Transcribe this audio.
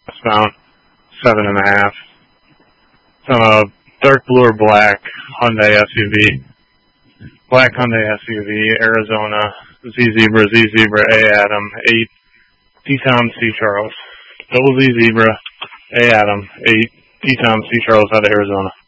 westbound, 7.5. It's on a dark blue or black Hyundai SUV. Black Hyundai SUV, Arizona, Z Zebra, A Adam, 8, T-Tom, C Charles. Double Z Zebra, A Adam, 8, T-Tom, C Charles out of Arizona.